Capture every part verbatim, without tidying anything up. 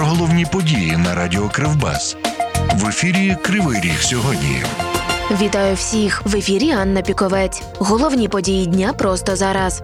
головні події на радіо Кривбас. В ефірі Кривий Ріг сьогодні. Вітаю всіх! В ефірі Анна Піковець. Головні події дня просто зараз.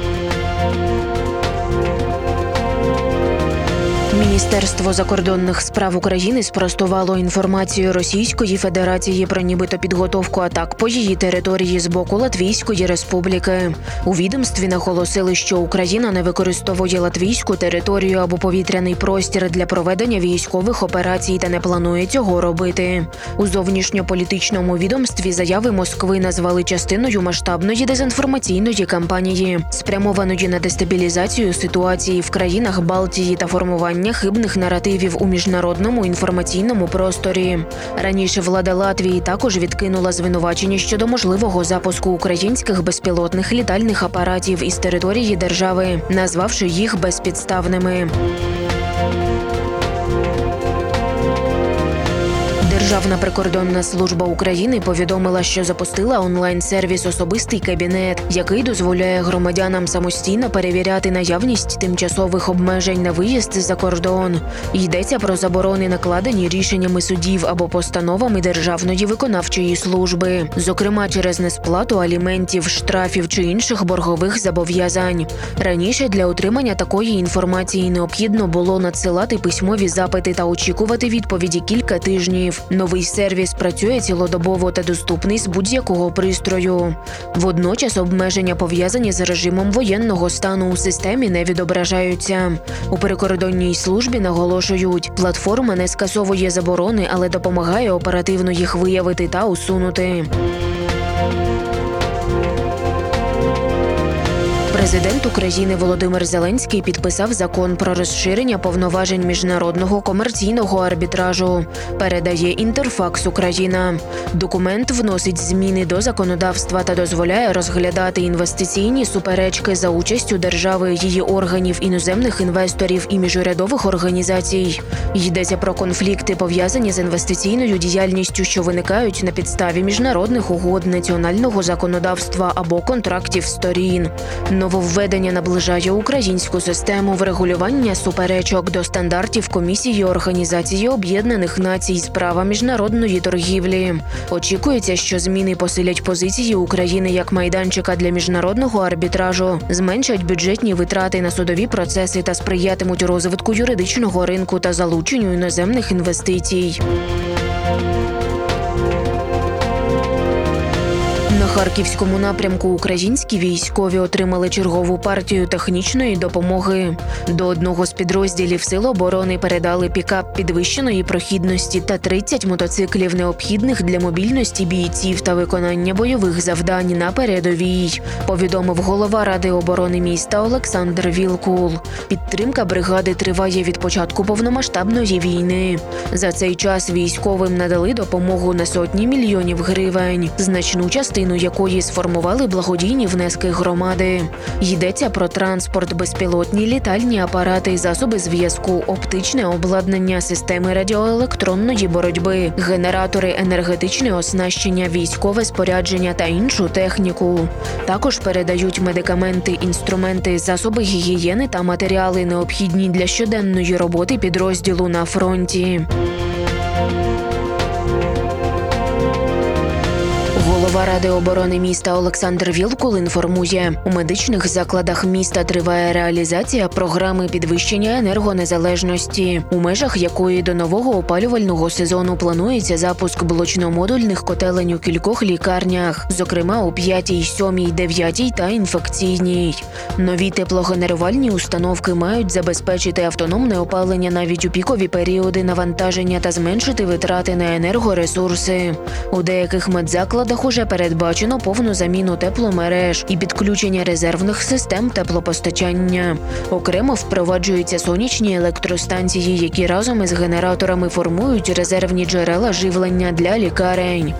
Міністерство закордонних справ України спростувало інформацію Російської Федерації про нібито підготовку атак по її території з боку Латвійської Республіки. У відомстві наголосили, що Україна не використовує латвійську територію або повітряний простір для проведення військових операцій та не планує цього робити. У зовнішньополітичному відомстві заяви Москви назвали частиною масштабної дезінформаційної кампанії, спрямованої на дестабілізацію ситуації в країнах Балтії та формування хибних наративів у міжнародному інформаційному просторі. Раніше влада Латвії також відкинула звинувачення щодо можливого запуску українських безпілотних літальних апаратів із території держави, назвавши їх безпідставними. Державна прикордонна служба України повідомила, що запустила онлайн-сервіс «Особистий кабінет», який дозволяє громадянам самостійно перевіряти наявність тимчасових обмежень на виїзд за кордон. Йдеться про заборони, накладені рішеннями судів або постановами Державної виконавчої служби, зокрема через несплату аліментів, штрафів чи інших боргових зобов'язань. Раніше для отримання такої інформації необхідно було надсилати письмові запити та очікувати відповіді кілька тижнів. Новий сервіс працює цілодобово та доступний з будь-якого пристрою. Водночас обмеження, пов'язані з режимом воєнного стану, у системі не відображаються. У прикордонній службі наголошують, платформа не скасовує заборони, але допомагає оперативно їх виявити та усунути. Президент України Володимир Зеленський підписав закон про розширення повноважень міжнародного комерційного арбітражу, передає Інтерфакс Україна. Документ вносить зміни до законодавства та дозволяє розглядати інвестиційні суперечки за участю держави, її органів, іноземних інвесторів і міжурядових організацій. Йдеться про конфлікти, пов'язані з інвестиційною діяльністю, що виникають на підставі міжнародних угод, національного законодавства або контрактів сторін. Нововведення наближає українську систему врегулювання суперечок до стандартів Комісії Організації Об'єднаних Націй з права міжнародної торгівлі. Очікується, що зміни посилять позиції України як майданчика для міжнародного арбітражу, зменшать бюджетні витрати на судові процеси та сприятимуть розвитку юридичного ринку та залученню іноземних інвестицій. На Харківському напрямку українські військові отримали чергову партію технічної допомоги. До одного з підрозділів Сил оборони передали пікап підвищеної прохідності та тридцять мотоциклів, необхідних для мобільності бійців та виконання бойових завдань на передовій, повідомив голова Ради оборони міста Олександр Вілкул. Підтримка бригади триває від початку повномасштабної війни. За цей час військовим надали допомогу на сотні мільйонів гривень, значну частину якої сформували благодійні внески громади. Йдеться про транспорт, безпілотні літальні апарати, засоби зв'язку, оптичне обладнання, системи радіоелектронної боротьби, генератори, енергетичне оснащення, військове спорядження та іншу техніку. Також передають медикаменти, інструменти, засоби гігієни та матеріали, необхідні для щоденної роботи підрозділу на фронті. Голова Ради оборони міста Олександр Вілкул інформує, у медичних закладах міста триває реалізація програми підвищення енергонезалежності, у межах якої до нового опалювального сезону планується запуск блочно-модульних котелень у кількох лікарнях, зокрема у п'ятій, сьомій, дев'ятій та інфекційній. Нові теплогенерувальні установки мають забезпечити автономне опалення навіть у пікові періоди навантаження та зменшити витрати на енергоресурси. У деяких медзакладах уже передбачено повну заміну тепломереж і підключення резервних систем теплопостачання. Окремо впроваджуються сонячні електростанції, які разом із генераторами формують резервні джерела живлення для лікарень.